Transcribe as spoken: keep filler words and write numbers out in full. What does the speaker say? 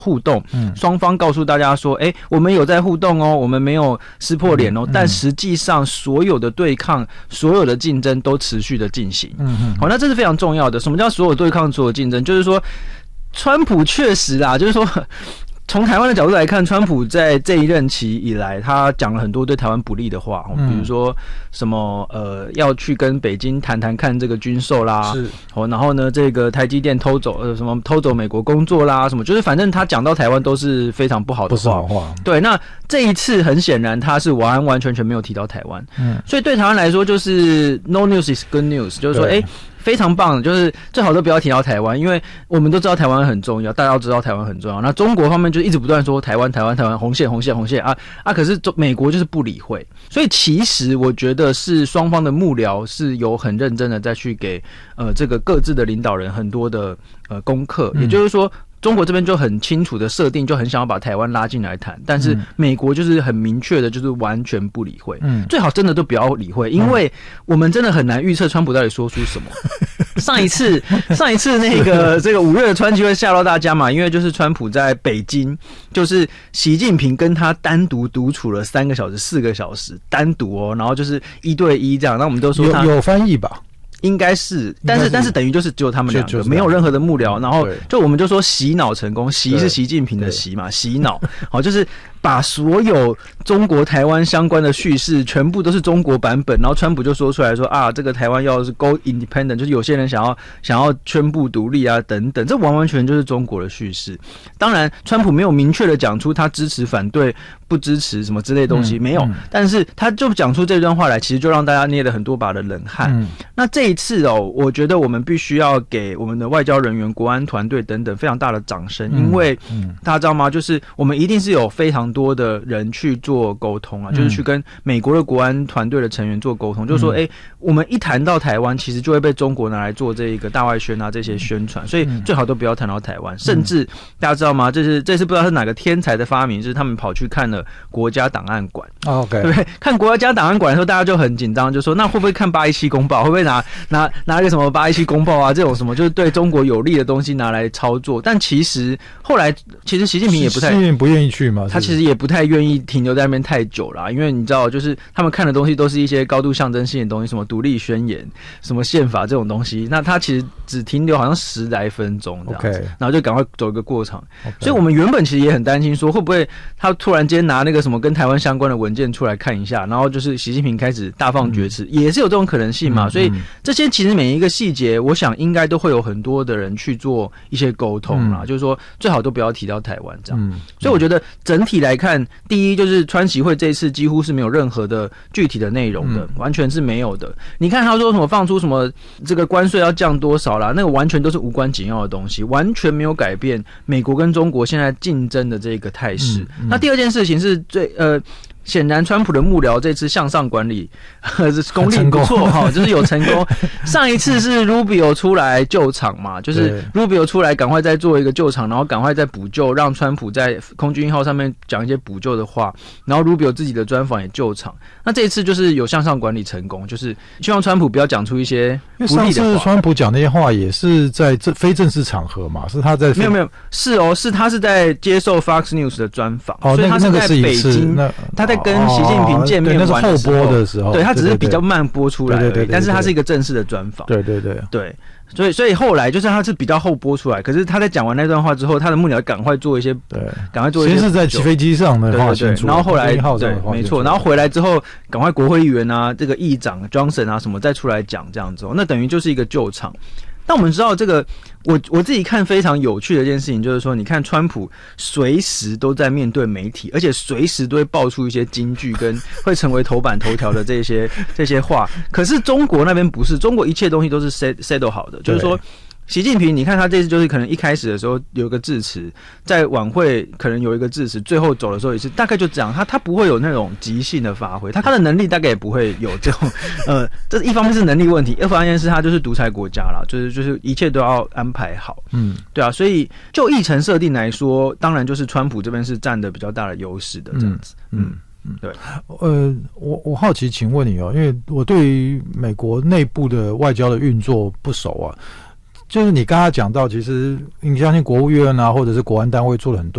互动，嗯，双方告诉大家说，哎、欸，我们有在互动哦，我们没有撕破脸哦、嗯，但实际上所有的对抗、所有的竞争都持续的进行。嗯嗯，好，那这是非常重要的。什么叫所有对抗、所有竞争？就是说，川普确实啊，就是说。从台湾的角度来看，川普在这一任期以来，他讲了很多对台湾不利的话，嗯、比如说什么呃要去跟北京谈谈看这个军售啦，是哦，然后呢，这个台积电偷走呃什么偷走美国工作啦，什么就是反正他讲到台湾都是非常不好的话， 不是好话。 对，那这一次很显然他是完完全全没有提到台湾，嗯，所以对台湾来说就是 no news is good news， 就是说，哎。非常棒，就是最好都不要提到台湾，因为我们都知道台湾很重要，大家都知道台湾很重要。那中国方面就一直不断说台湾、台湾、台湾，红线、红线、红线啊啊！可是美国就是不理会，所以其实我觉得是双方的幕僚是有很认真的再去给呃这个各自的领导人很多的呃功课，也就是说。中国这边就很清楚的设定，就很想要把台湾拉进来谈，但是美国就是很明确的，就是完全不理会。嗯，最好真的都不要理会，因为我们真的很难预测川普到底说出什么。上一次，上一次那个这个五月的川机会吓到大家嘛，因为就是川普在北京，就是习近平跟他单独独处了三个小时、四个小时，单独哦，然后就是一对一这样。那我们都说他有有翻译吧。 应该是，但是但是等于就是只有他们两个，没有任何的幕僚，然后就我们就说洗脑成功，习是习近平的习嘛，洗脑，好，就是把所有中国台湾相关的叙事全部都是中国版本，然后川普就说出来说啊，这个台湾要是 go independent， 就是有些人想要想要宣布独立啊等等，这完完全就是中国的叙事。当然，川普没有明确的讲出他支持、反对、不支持什么之类的东西，嗯、没有、嗯，但是他就讲出这段话来，其实就让大家捏了很多把的冷汗。嗯、那这一次哦，我觉得我们必须要给我们的外交人员、国安团队等等非常大的掌声，因为、嗯、大家知道吗？就是我们一定是有非常多的人去做沟通啊，嗯、就是去跟美国的国安团队的成员做沟通，嗯、就是说，哎、欸，我们一谈到台湾，其实就会被中国拿来做这一个大外宣啊这些宣传，所以最好都不要谈到台湾。嗯、甚至大家知道吗？这是这是不知道是哪个天才的发明，就是他们跑去看了国家档案馆。 Oh, OK， 对不对？看国家档案馆的时候，大家就很紧张，就说那会不会看八一七公报？会不会拿拿拿一个什么八一七公报啊这种什么就是对中国有利的东西拿来操作？但其实后来，其实习近平也不太， 习近平不愿意去嘛， 他其实也不太愿意停留在那边太久啦，因为你知道，就是他们看的东西都是一些高度象征性的东西，什么独立宣言、什么宪法这种东西，那他其实只停留好像十来分钟这样子， okay. 然后就赶快走一个过场。Okay. 所以我们原本其实也很担心，说会不会他突然间拿那个什么跟台湾相关的文件出来看一下，然后就是习近平开始大放厥词，嗯、也是有这种可能性嘛。嗯、所以这些其实每一个细节，我想应该都会有很多的人去做一些沟通啦，嗯、就是说最好都不要提到台湾这样。嗯、所以我觉得整体来看，第一就是川习会这一次几乎是没有任何的具体的内容的，嗯、完全是没有的。你看他说什么放出什么这个关税要降多少啦，那个完全都是无关紧要的东西，完全没有改变美国跟中国现在竞争的这个态势。嗯嗯、那第二件事情是最呃。显然，川普的幕僚这次向上管理，呵功力不错哈，就是有成功。上一次是 Rubio 出来救场嘛，就是 Rubio 出来赶快再做一个救场，然后赶快再补救，让川普在空军一号上面讲一些补救的话，然后 Rubio 自己的专访也救场。那这一次就是有向上管理成功，就是希望川普不要讲出一些不利的话。 上次川普讲那些话也是在这非正式场合嘛，是他在没有没有是哦，是他是在接受 Fox News 的专访， 哦， 所以他是在北京， 那他在跟习近平见面完的时候， 哦、那是后播的时候， 对，他只是比较慢播出来而已， 对对对对对， 但是他是一个正式的专访， 对对对对，所以所以后来就是他是比较后播出来，可是他在讲完那段话之后，他的幕僚赶快做一些， 对， 赶快做一些， 先是在起飞机上的画清楚， 然后后来对，没错，然后回来之后，赶快国会议员啊，这个议长 Johnson 啊什么再出来讲这样子，那等于就是一个救场。但我们知道这个，我我自己看非常有趣的一件事情，就是说，你看川普随时都在面对媒体，而且随时都会爆出一些金句跟会成为头版头条的这些这些话。可是中国那边不是，中国一切东西都是 set settle 好的，就是说。习近平，你看他这次就是可能一开始的时候有一个致辞，在晚会可能有一个致辞，最后走的时候也是大概就这样，他他不会有那种即兴的发挥，他他的能力大概也不会有这种，呃，这一方面是能力问题，二方面是他就是独裁国家啦，就是就是一切都要安排好，嗯，对啊，所以就议程设定来说，当然就是川普这边是占的比较大的优势的这样子，嗯。嗯嗯， 对，呃，我我好奇，请问你哦，因为我对于美国内部的外交的运作不熟啊。 就是你刚才讲到，其实你相信国务院啊，或者是国安单位做了很多。